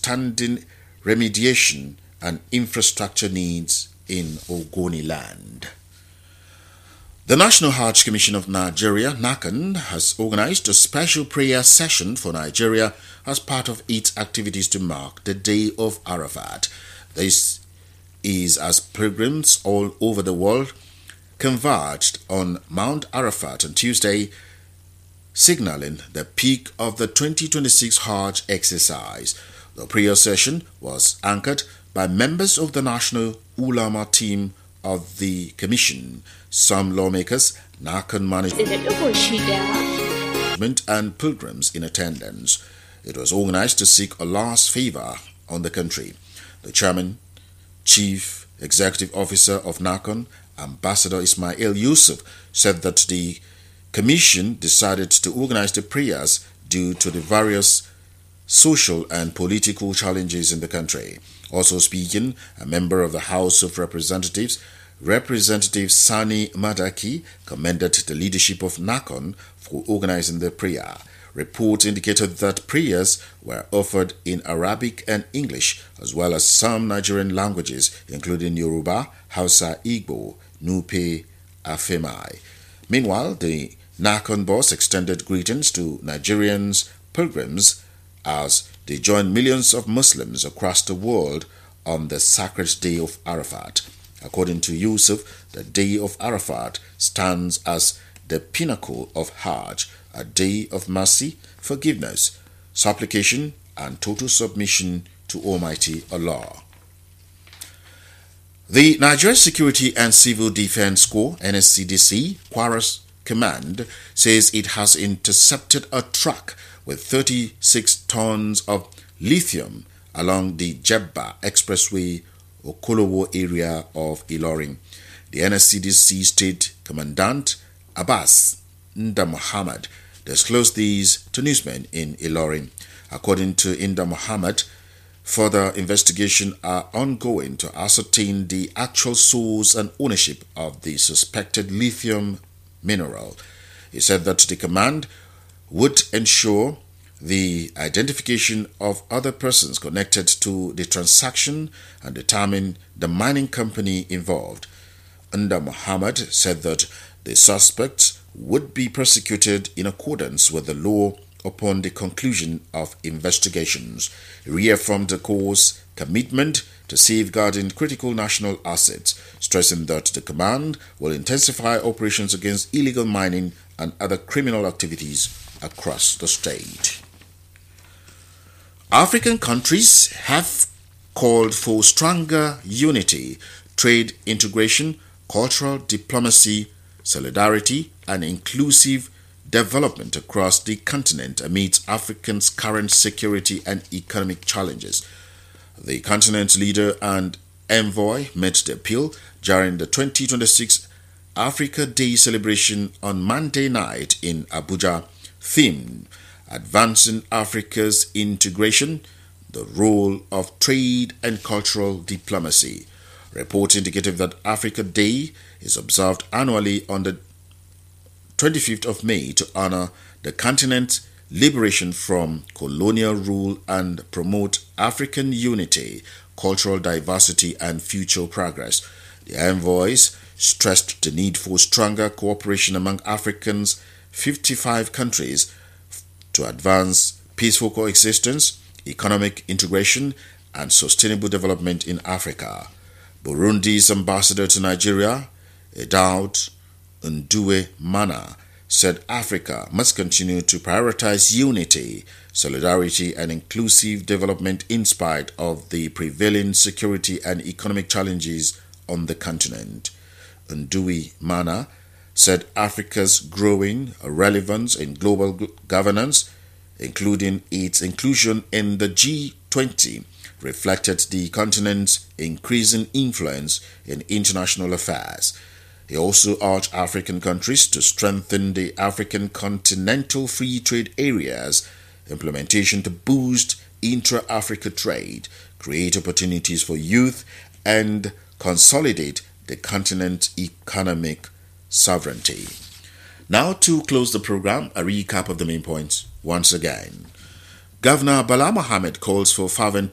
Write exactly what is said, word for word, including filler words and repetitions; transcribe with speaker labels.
Speaker 1: outstanding remediation and infrastructure needs in Ogoniland. The National Hajj Commission of Nigeria, NACON, has organized a special prayer session for Nigeria as part of its activities to mark the Day of Arafat. This is as pilgrims all over the world converged on Mount Arafat on Tuesday, signaling the peak of the twenty twenty-six Hajj exercise. The prayer session was anchored by members of the National Ulama team of the Commission, some lawmakers, NACON management and pilgrims in attendance. It was organized to seek Allah's favor on the country. The chairman, chief executive officer of NACON, Ambassador Ismail Yusuf, said that the Commission decided to organize the prayers due to the various social and political challenges in the country. Also speaking, a member of the House of Representatives, Representative Sani Madaki, commended the leadership of NACON for organizing the prayer. Reports indicated that prayers were offered in Arabic and English, as well as some Nigerian languages, including Yoruba, Hausa, Igbo, Nupe, Afemai. Meanwhile, the NACON boss extended greetings to Nigerians pilgrims as they join millions of Muslims across the world on the sacred day of Arafat. According to Yusuf, the day of Arafat stands as the pinnacle of Hajj, a day of mercy, forgiveness, supplication, and total submission to Almighty Allah. The Nigerian Security and Civil Defense Corps, N S C D C, Kwaras Command, says it has intercepted a truck with thirty-six tons of lithium along the Jebba Expressway, Okolowo area of Ilorin. The N S C D C State Commandant Abbas Nda Muhammad disclosed these to newsmen in Ilorin. According to Nda Muhammad, further investigations are ongoing to ascertain the actual source and ownership of the suspected lithium mineral. He said that the command would ensure the identification of other persons connected to the transaction and determine the mining company involved. Nda Muhammad said that the suspects would be prosecuted in accordance with the law upon the conclusion of investigations. He reaffirmed the Corps' commitment to safeguarding critical national assets, stressing that the command will intensify operations against illegal mining and other criminal activities across the state. African countries have called for stronger unity, trade integration, cultural diplomacy, solidarity, and inclusive development across the continent amidst Africa's current security and economic challenges. The continent's leader and envoy made the appeal during the twenty twenty-six Africa Day celebration on Monday night in Abuja, themed Advancing Africa's Integration, the Role of Trade and Cultural Diplomacy. Reports indicated that Africa Day is observed annually on the twenty-fifth of May to honor the continent's liberation from colonial rule and promote African unity, cultural diversity, and future progress. The envoys stressed the need for stronger cooperation among Africa's fifty-five countries to advance peaceful coexistence, economic integration, and sustainable development in Africa. Burundi's ambassador to Nigeria, Edaud Ndue Mana, said Africa must continue to prioritize unity, solidarity, and inclusive development in spite of the prevailing security and economic challenges on the continent. Ndue Mana said Africa's growing relevance in global governance, including its inclusion in the G twenty, reflected the continent's increasing influence in international affairs. He also urged African countries to strengthen the African Continental Free Trade Area's implementation to boost intra-Africa trade, create opportunities for youth, and consolidate the continent's economic sovereignty. Now, to close the program, a recap of the main points once again. Governor Bala Mohammed calls for fervent